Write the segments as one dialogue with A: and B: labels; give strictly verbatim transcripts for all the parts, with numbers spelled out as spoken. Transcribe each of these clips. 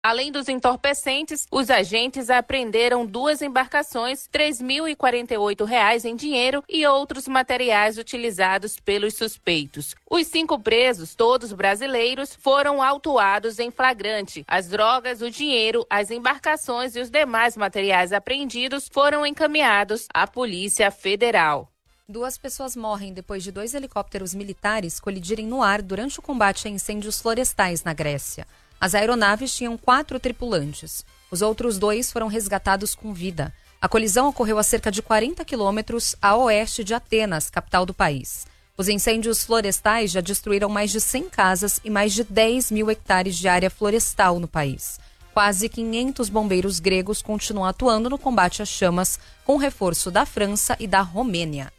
A: Além dos entorpecentes, os agentes apreenderam duas embarcações, três mil e quarenta e oito reais em dinheiro e outros materiais utilizados pelos suspeitos. Os cinco presos, todos brasileiros, foram autuados em flagrante. As drogas, o dinheiro, as embarcações e os demais materiais apreendidos foram encaminhados à Polícia Federal.
B: Duas pessoas morrem depois de dois helicópteros militares colidirem no ar durante o combate a incêndios florestais na Grécia. As aeronaves tinham quatro tripulantes. Os outros dois foram resgatados com vida. A colisão ocorreu a cerca de quarenta quilômetros a oeste de Atenas, capital do país. Os incêndios florestais já destruíram mais de cem casas e mais de dez mil hectares de área florestal no país. Quase quinhentos bombeiros gregos continuam atuando no combate às chamas, com reforço da França e da Romênia.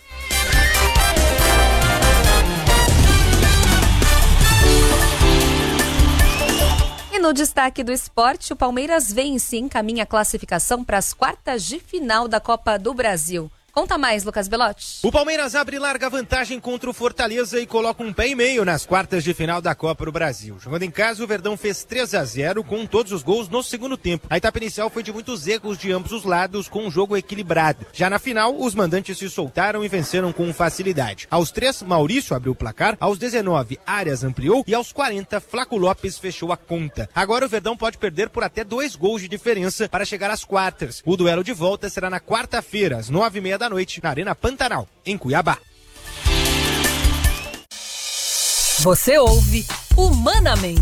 B: E no destaque do esporte, o Palmeiras vence e encaminha a classificação para as quartas de final da Copa do Brasil. Conta mais, Lucas Belotti.
C: O Palmeiras abre larga vantagem contra o Fortaleza e coloca um pé e meio nas quartas de final da Copa do Brasil. Jogando em casa, o Verdão fez três a zero com todos os gols no segundo tempo. A etapa inicial foi de muitos erros de ambos os lados, com um jogo equilibrado. Já na final, os mandantes se soltaram e venceram com facilidade. Aos três, Maurício abriu o placar, aos dezenove, Arias ampliou e aos quarenta, Flaco Lopes fechou a conta. Agora o Verdão pode perder por até dois gols de diferença para chegar às quartas. O duelo de volta será na quarta-feira, às nove e meia da noite, na Arena Pantanal, em Cuiabá.
D: Você ouve Humanamente.